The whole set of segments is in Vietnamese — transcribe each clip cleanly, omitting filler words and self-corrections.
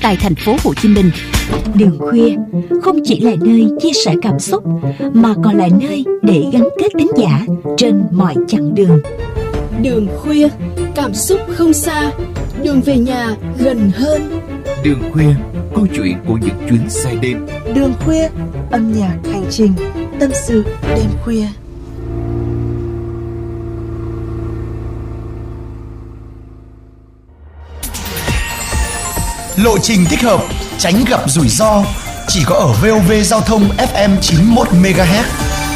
tại thành phố Hồ Chí Minh. Đường khuya không chỉ là nơi chia sẻ cảm xúc mà còn là nơi để gắn kết thính giả trên mọi chặng đường. Đường khuya, cảm xúc không xa, đường về nhà gần hơn. Đường khuya, câu chuyện của những chuyến xe đêm. Đường khuya, âm nhạc hành trình, tâm sự đêm khuya. Lộ trình thích hợp, tránh gặp rủi ro, chỉ có ở VOV Giao thông FM 91 MHz.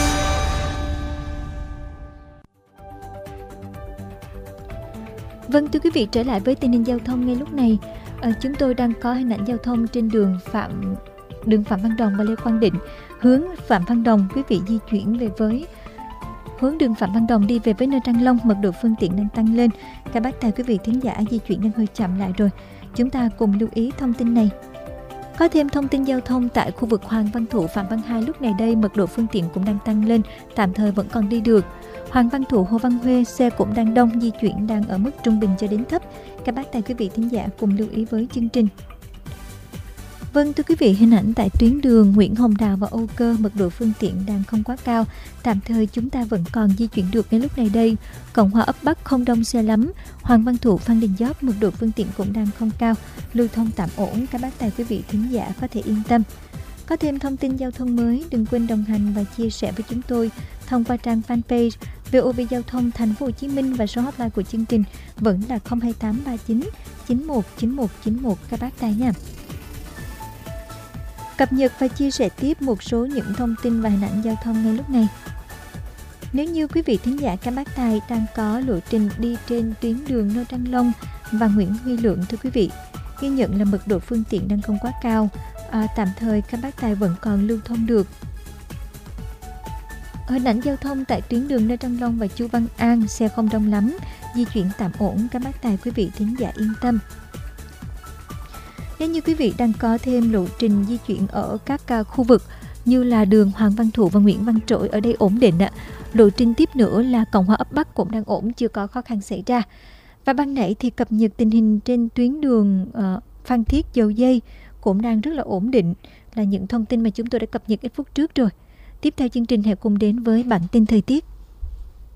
Vâng, thưa quý vị, trở lại với tình hình giao thông ngay lúc này. Chúng tôi đang có hình ảnh giao thông trên đường Phạm Văn Đồng và Lê Quang Định. Hướng Phạm Văn Đồng, quý vị di chuyển về với hướng đường Phạm Văn Đồng đi về với nơi Trang Long, mật độ phương tiện đang tăng lên. Các bác tài quý vị thính giả di chuyển đang hơi chậm lại rồi. Chúng ta cùng lưu ý thông tin này. Có thêm thông tin giao thông tại khu vực Hoàng Văn Thụ, Phạm Văn Hai, lúc này đây mật độ phương tiện cũng đang tăng lên, tạm thời vẫn còn đi được. Hoàng Văn Thụ, Hồ Văn Huê, xe cũng đang đông, di chuyển đang ở mức trung bình cho đến thấp. Các bác tài quý vị thính giả cùng lưu ý với chương trình. Vâng, thưa quý vị, hình ảnh tại tuyến đường Nguyễn Hồng Đào và Âu Cơ, mật độ phương tiện đang không quá cao. Tạm thời chúng ta vẫn còn di chuyển được ngay lúc này đây. Cộng Hòa ấp Bắc không đông xe lắm. Hoàng Văn Thụ, Phan Đình Giót, mật độ phương tiện cũng đang không cao, lưu thông tạm ổn. Các bác tài quý vị thính giả có thể yên tâm. Có thêm thông tin giao thông mới, đừng quên đồng hành và chia sẻ với chúng tôi thông qua trang fanpage VOV Giao thông Thành phố Hồ Chí Minh, và số hotline của chương trình vẫn là 02839 919191 các bác tài nha. Cập nhật và chia sẻ tiếp một số những thông tin và hình ảnh giao thông ngay lúc này. Nếu như quý vị thính giả các bác tài đang có lộ trình đi trên tuyến đường Nô Trang Long và Nguyễn Huy Lượng, thưa quý vị, ghi nhận là mật độ phương tiện đang không quá cao, tạm thời các bác tài vẫn còn lưu thông được. Hình ảnh giao thông tại tuyến đường Nô Trang Long và Chu Văn An, xe không đông lắm, di chuyển tạm ổn, các bác tài quý vị thính giả yên tâm. Nếu như quý vị đang có thêm lộ trình di chuyển ở các khu vực như là đường Hoàng Văn Thụ và Nguyễn Văn Trỗi, ở đây ổn định ạ. Lộ trình tiếp nữa là Cộng Hòa ấp Bắc cũng đang ổn, chưa có khó khăn xảy ra. Và ban nãy thì cập nhật tình hình trên tuyến đường Phan Thiết Dầu Dây cũng đang rất là ổn định, là những thông tin mà chúng tôi đã cập nhật ít phút trước rồi. Tiếp theo chương trình hãy cùng đến với bản tin thời tiết.